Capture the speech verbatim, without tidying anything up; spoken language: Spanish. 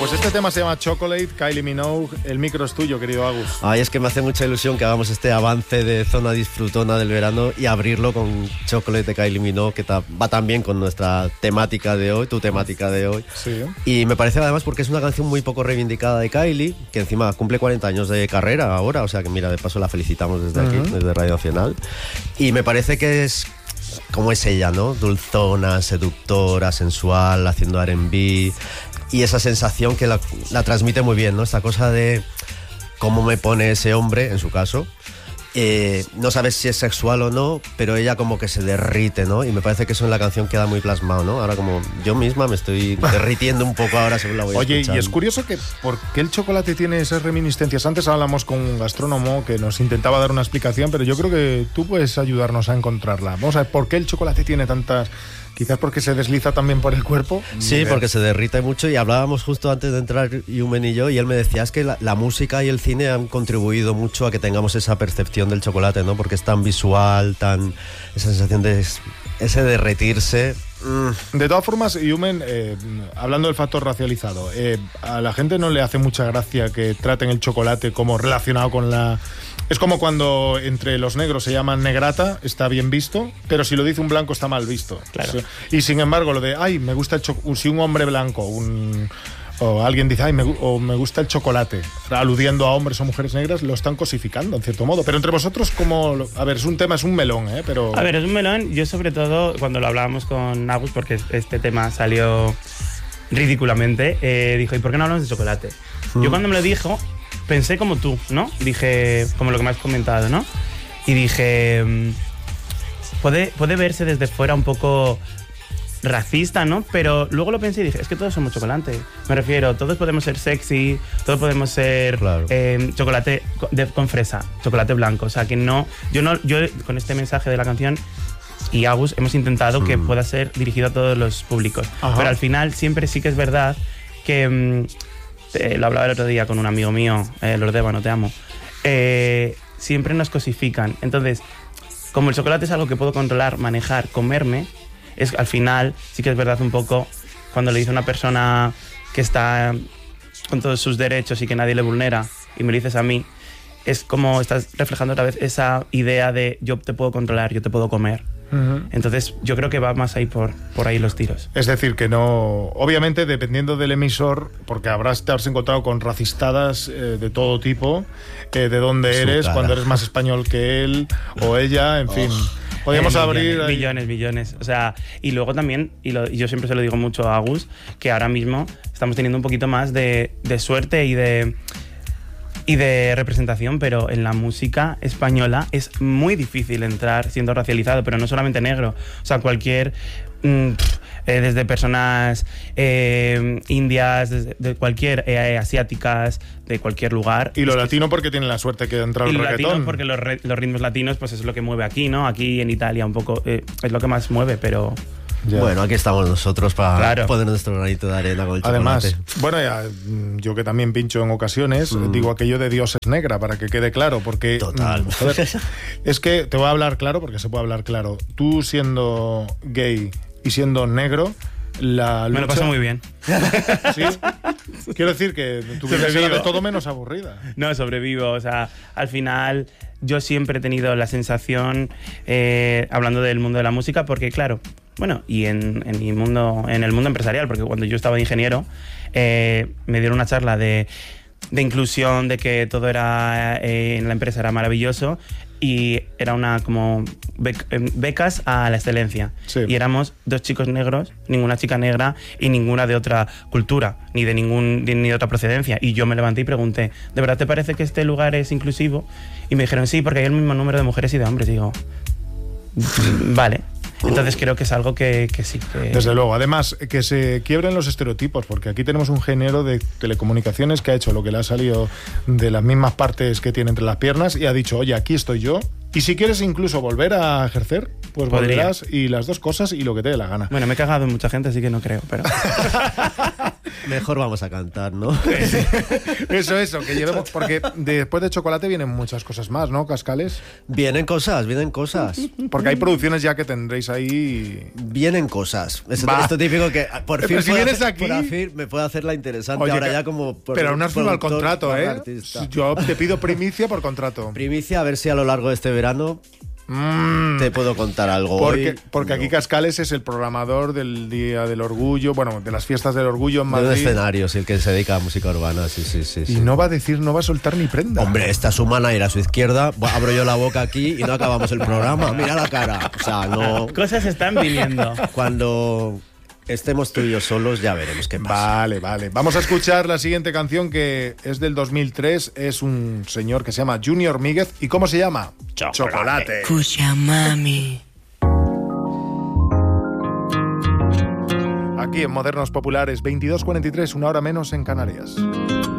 Pues este tema se llama Chocolate, Kylie Minogue. El micro es tuyo, querido Agus. Ay, es que me hace mucha ilusión que hagamos este avance de zona disfrutona del verano y abrirlo con Chocolate de Kylie Minogue, que ta- va tan bien con nuestra temática de hoy, tu temática de hoy. Sí. Y me parece además porque es una canción muy poco reivindicada de Kylie, que encima cumple cuarenta años de carrera ahora, o sea que mira, de paso la felicitamos desde aquí, uh-huh. desde Radio Nacional. Y me parece que es como es ella, ¿no? Dulzona, seductora, sensual, haciendo R and B. Y esa sensación que la, la transmite muy bien, ¿no? Esta cosa de cómo me pone ese hombre, en su caso. Eh, no sabes si es sexual o no, pero ella como que se derrite, ¿no? Y me parece que eso en la canción queda muy plasmado, ¿no? Ahora como yo misma me estoy derritiendo un poco ahora según la voy Oye, escuchando. Y es curioso que ¿por qué el chocolate tiene esas reminiscencias? Antes hablamos con un gastrónomo que nos intentaba dar una explicación, pero yo creo que tú puedes ayudarnos a encontrarla. Vamos a ver, ¿por qué el chocolate tiene tantas...? Quizás porque se desliza también por el cuerpo. Sí, porque se derrite mucho y hablábamos justo antes de entrar Yumen y yo y él me decía es que la, la música y el cine han contribuido mucho a que tengamos esa percepción del chocolate, ¿no? Porque es tan visual, tan esa sensación de ese derretirse. Mm. De todas formas, Yumen, eh, hablando del factor racializado, eh, a la gente no le hace mucha gracia que traten el chocolate como relacionado con la... Es como cuando entre los negros se llaman negrata, está bien visto, pero si lo dice un blanco está mal visto. Claro. Sí. Y sin embargo, lo de, ay, me gusta el chocolate, si un hombre blanco, un... o alguien dice, ay, me, o me gusta el chocolate, aludiendo a hombres o mujeres negras, lo están cosificando, en cierto modo. Pero entre vosotros, como... A ver, es un tema, es un melón, ¿eh? Pero... A ver, es un melón. Yo, sobre todo, cuando lo hablábamos con Agus, porque este tema salió ridículamente, eh, dijo, ¿y por qué no hablamos de chocolate? Mm. Yo cuando me lo dijo... Pensé como tú, ¿no? Dije, como lo que me has comentado, ¿no? Y dije, puede, puede verse desde fuera un poco racista, ¿no? Pero luego lo pensé y dije, es que todos somos chocolate. Me refiero, todos podemos ser sexy, todos podemos ser claro. eh, chocolate de, con fresa, chocolate blanco. O sea, que no... Yo, no, yo con este mensaje de la canción y Agus hemos intentado mm. que pueda ser dirigido a todos los públicos. Ajá. Pero al final siempre sí que es verdad que... Eh, lo hablaba el otro día con un amigo mío, eh, Lord Eva, no te amo, eh, siempre nos cosifican. Entonces, como el chocolate es algo que puedo controlar, manejar, comerme, es al final sí que es verdad un poco cuando le dice a una persona que está con todos sus derechos y que nadie le vulnera y me lo dices a mí, es como estás reflejando otra vez esa idea de yo te puedo controlar, yo te puedo comer. Uh-huh. Entonces yo creo que va más ahí por, por ahí los tiros. Es decir, que no... Obviamente, dependiendo del emisor, porque habrás te has encontrado con racistadas eh, de todo tipo, eh, de dónde eres, cuando eres más español que él o ella, en oh. fin... Podríamos eh, abrir... Millones, millones, millones. O sea, y luego también, y, lo, y yo siempre se lo digo mucho a Agus, que ahora mismo estamos teniendo un poquito más de, de suerte y de... y de representación, pero en la música española es muy difícil entrar siendo racializado, pero no solamente negro, o sea, cualquier... Mm, eh, desde personas eh, indias, desde de cualquier, eh, asiáticas, de cualquier lugar. Y lo latino porque tienen la suerte que ha entrado el reggaetón. Y lo latino porque los, re, los ritmos latinos pues es lo que mueve aquí, ¿no? Aquí en Italia un poco eh, es lo que más mueve, pero... Ya. Bueno, aquí estamos nosotros para claro. poner nuestro granito de arena con el Además, chocolate. Bueno, ya, yo que también pincho en ocasiones, mm. digo aquello de Dios es negra, para que quede claro, porque... Total. Joder, es que te voy a hablar claro, porque se puede hablar claro. Tú siendo gay y siendo negro, la lucha... Me lo paso muy bien. ¿Sí? Quiero decir que tu vida es de todo menos aburrida. No, sobrevivo. O sea, al final yo siempre he tenido la sensación, eh, hablando del mundo de la música, porque claro... Bueno, y en, en mi mundo, en el mundo empresarial, porque cuando yo estaba de ingeniero, eh, me dieron una charla de, de inclusión, de que todo era eh, en la empresa era maravilloso y era una como bec- becas a la excelencia. Sí. Y éramos dos chicos negros, ninguna chica negra y ninguna de otra cultura, ni de ningún ni de otra procedencia. Y yo me levanté y pregunté, ¿de verdad te parece que este lugar es inclusivo? Y me dijeron, sí, porque hay el mismo número de mujeres y de hombres. Y digo, vale. Entonces creo que es algo que, que sí. Que... Desde luego. Además, que se quiebren los estereotipos, porque aquí tenemos un género de telecomunicaciones que ha hecho lo que le ha salido de las mismas partes que tiene entre las piernas y ha dicho, oye, aquí estoy yo. Y si quieres incluso volver a ejercer, pues Podría. volverás y las dos cosas y lo que te dé la gana. Bueno, me he cagado en mucha gente, así que no creo, pero... Mejor vamos a cantar, ¿no? Eso, eso, que llevemos, porque después de chocolate vienen muchas cosas más, ¿no, Cascales? Vienen cosas, vienen cosas. Porque hay producciones ya que tendréis ahí. Vienen cosas. Esto, esto típico que por fin, pero si vienes hacer, aquí, por fin me puedo hacer la interesante. Oye, ahora que, ya como por, pero aún no has firmado el contrato, ¿eh? Artista. Yo te pido primicia por contrato. Primicia, a ver si a lo largo de este verano mm. te puedo contar algo. Porque, hoy, porque no. aquí Cascales es el programador del Día del Orgullo, bueno, de las fiestas del Orgullo en Madrid. De un escenario, sí, el que se dedica a música urbana, sí, sí, sí. Y sí. no va a decir, no va a soltar ni prenda. Hombre, esta es su manager a su izquierda, abro yo la boca aquí y no acabamos el programa. Mira la cara. O sea, no. Cosas están viniendo. Cuando estemos tú y yo solos ya veremos qué pasa. Vale, vale. Vamos a escuchar la siguiente canción que es del dos mil tres. Es un señor que se llama Junior Míguez. ¿Y cómo se llama? Chocolate. Chocolate. Escucha, mami. Aquí en Modernos Populares, veintidós cuarenta y tres, una hora menos en Canarias.